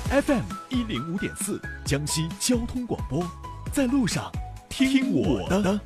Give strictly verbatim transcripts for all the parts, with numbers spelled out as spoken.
F M 一零五点四，江西交通广播，在路上听我的。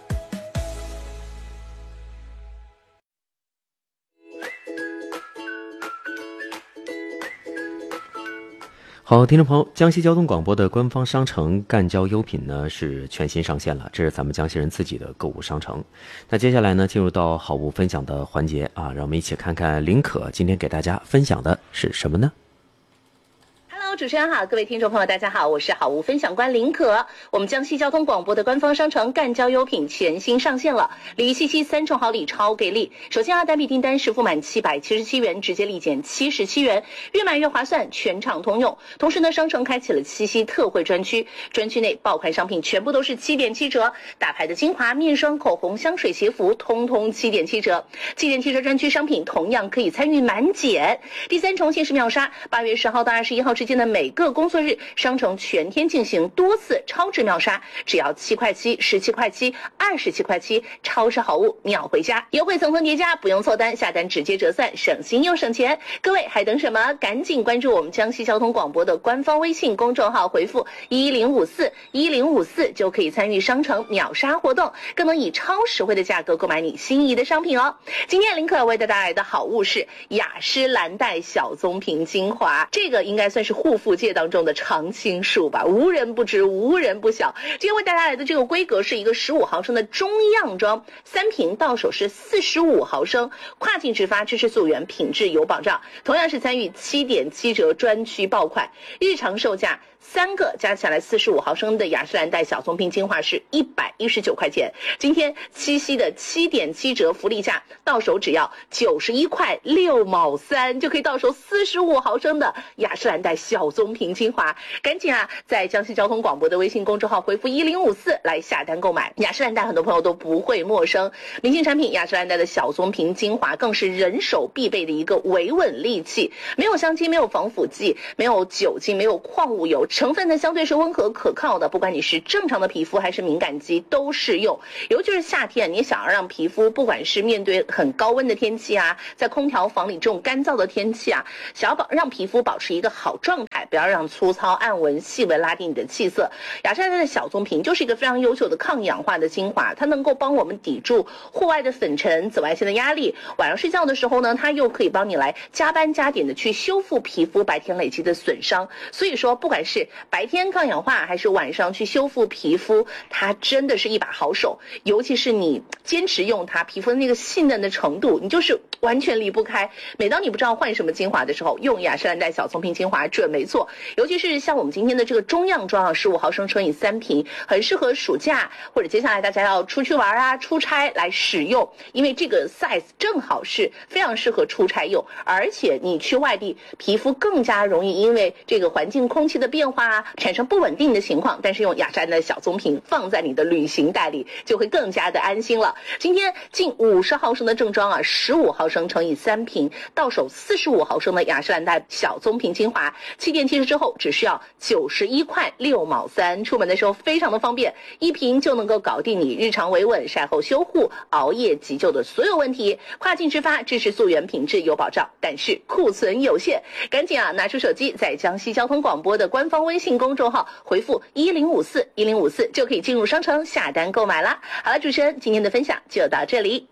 好，听众朋友，江西交通广播的官方商城赣交优品呢是全新上线了，这是咱们江西人自己的购物商城。那接下来呢，进入到好物分享的环节啊，让我们一起看看林可今天给大家分享的是什么呢？ 主持人好，各位听众朋友大家好，我是好物分享官林可。我们江西交通广播的官方商城赣交优品全新上线了，礼七七三重好礼超给力。首先啊，单笔订单实付满七百七十七元，直接立减七十七元，越买越划算，全场通用。同时呢，商城开启了七夕特惠专区，专区内爆款商品全部都是七点七折，大牌的精华、面霜、口红、香水、鞋服，通通七点七折。七点七折专区商品同样可以参与满减。第三重限时秒杀，八月十号到二十一号之间的每个工作日，商城全天进行多次超值秒杀，只要七块七、十七块七、二十七块七，超市好物秒回家，优惠层层叠加，不用凑单，下单直接折算，省心又省钱。各位还等什么？赶紧关注我们江西交通广播的官方微信公众号，回复一零五四一零五四就可以参与商城秒杀活动，更能以超实惠的价格购买你心仪的商品哦。今天林可为大家带来的好物是雅诗兰黛小棕瓶精华，这个应该算是护肤界当中的常青树吧，无人不知，无人不晓。今天为大家来的这个规格是一个十五毫升的中样装，三瓶到手是四十五毫升，跨境直发，支持溯源，品质有保障。同样是参与七点七折专区爆款，日常售价三个加起来四十五毫升的雅诗兰黛小棕瓶精华是一百一十九块钱，今天七夕的七点七折福利价，到手只要九十一块六毛三，就可以到手四十五毫升的雅诗兰黛小棕瓶精华。赶紧啊，在江西交通广播的微信公众号回复一零五四来下单购买。雅诗兰黛很多朋友都不会陌生，明星产品雅诗兰黛的小棕瓶精华更是人手必备的一个维稳利器，没有香精，没有防腐剂，没有酒精，没有矿物油，成分呢相对是温和可靠的，不管你是正常的皮肤还是敏感肌都适用。尤其是夏天，你想要让皮肤不管是面对很高温的天气啊，在空调房里这种干燥的天气啊，想要保让皮肤保持一个好状态，不要让粗糙暗纹细纹拉低你的气色，雅诗兰黛的小棕瓶就是一个非常优秀的抗氧化的精华，它能够帮我们抵住户外的粉尘、紫外线的压力，晚上睡觉的时候呢，它又可以帮你来加班加点的去修复皮肤白天累积的损伤。所以说不管是白天抗氧化还是晚上去修复皮肤，它真的是一把好手。尤其是你坚持用它，皮肤的那个细嫩的程度，你就是完全离不开。每当你不知道换什么精华的时候，用雅诗兰黛小棕瓶精华准没错。尤其是像我们今天的这个中样装啊，十五毫升乘以三瓶，很适合暑假或者接下来大家要出去玩啊、出差来使用，因为这个 size 正好是非常适合出差用，而且你去外地，皮肤更加容易因为这个环境空气的变化啊，产生不稳定的情况，但是用雅诗兰黛的小棕瓶放在你的旅行袋里，就会更加的安心了。今天近五十毫升的正装啊，十五毫升乘以三瓶，到手四十五毫升的雅诗兰黛小棕瓶精华，七点七十之后只需要九十一块六毛三，出门的时候非常的方便，一瓶就能够搞定你日常维稳、晒后修护、熬夜急救的所有问题。跨境直发，支持溯源，品质有保障，但是库存有限，赶紧啊拿出手机，在江西交通广播的官方微信公众号回复一零五四一零五四就可以进入商城下单购买啦。好了，主持人今天的分享就到这里。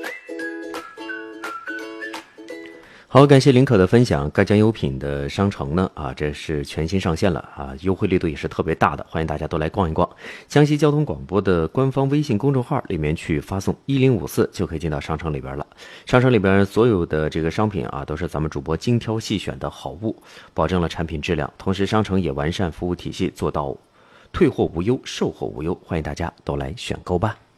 好，感谢林可的分享。赣江优品的商城呢，啊，这是全新上线了啊，优惠力度也是特别大的，欢迎大家都来逛一逛。江西交通广播的官方微信公众号里面去发送一零五四就可以进到商城里边了。商城里边所有的这个商品啊，都是咱们主播精挑细选的好物，保证了产品质量。同时，商城也完善服务体系，做到退货无忧、售后无忧，欢迎大家都来选购吧。